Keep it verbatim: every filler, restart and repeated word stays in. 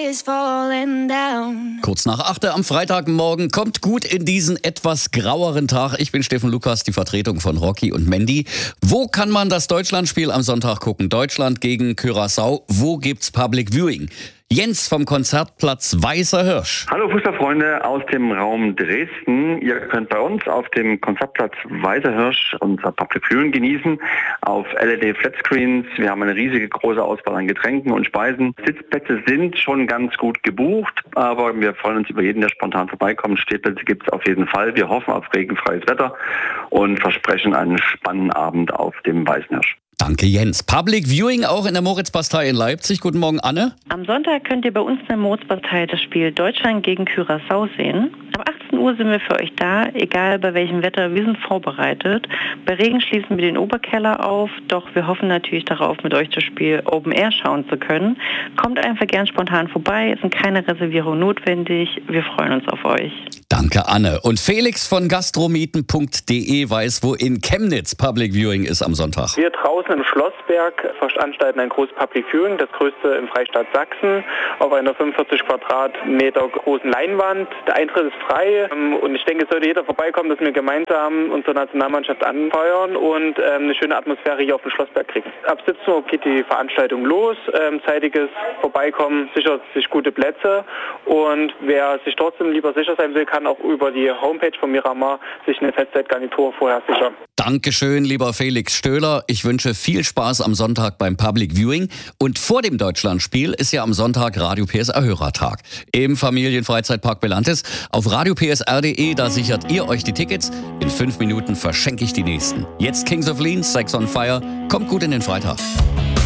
is falling down. Kurz nach acht am Freitagmorgen kommt gut in diesen etwas graueren Tag. Ich bin Steffen Lukas, die Vertretung von Rocky und Mandy. Wo kann man das Deutschlandspiel am Sonntag gucken? Deutschland gegen Curaçao. Wo gibt's Public Viewing? Jens vom Konzertplatz Weißer Hirsch. Hallo Fußballfreunde aus dem Raum Dresden. Ihr könnt bei uns auf dem Konzertplatz Weißer Hirsch unser Public Viewing genießen auf L E D Flatscreens. Wir haben eine riesige große Auswahl an Getränken und Speisen. Sitzplätze sind schon ganz gut gebucht, aber wir freuen uns über jeden, der spontan vorbeikommt. Stehplätze gibt es auf jeden Fall. Wir hoffen auf regenfreies Wetter und versprechen einen spannenden Abend auf dem Weißen Hirsch. Danke, Jens. Public Viewing auch in der Moritzbastei in Leipzig. Guten Morgen, Anne. Am Sonntag könnt ihr bei uns in der Moritzbastei das Spiel Deutschland gegen Curaçao sehen. Ab achtzehn Uhr sind wir für euch da, egal bei welchem Wetter. Wir sind vorbereitet. Bei Regen schließen wir den Oberkeller auf, doch wir hoffen natürlich darauf, mit euch das Spiel Open Air schauen zu können. Kommt einfach gern spontan vorbei, es sind keine Reservierungen notwendig. Wir freuen uns auf euch. Danke, Anne. Und Felix von gastromieten punkt de weiß, wo in Chemnitz Public Viewing ist am Sonntag. Wir draußen im Schlossberg veranstalten ein großes Public Viewing, das größte im Freistaat Sachsen, auf einer fünfundvierzig Quadratmeter großen Leinwand. Der Eintritt ist frei und ich denke, es sollte jeder vorbeikommen, dass wir gemeinsam unsere Nationalmannschaft anfeuern und eine schöne Atmosphäre hier auf dem Schlossberg kriegen. Ab siebzehn Uhr geht die Veranstaltung los, zeitiges Vorbeikommen sichert sich gute Plätze und wer sich trotzdem lieber sicher sein will, kann auch über die Homepage von Miramar sich eine Festzeitgarnitur vorher sichern. Dankeschön, lieber Felix Stöhler. Ich wünsche viel Spaß am Sonntag beim Public Viewing. Und vor dem Deutschlandspiel ist ja am Sonntag Radio P S R-Hörertag im Familienfreizeitpark Belantes. Auf radio p s r punkt de, da sichert ihr euch die Tickets. In fünf Minuten verschenke ich die nächsten. Jetzt Kings of Lean, Sex on Fire. Kommt gut in den Freitag.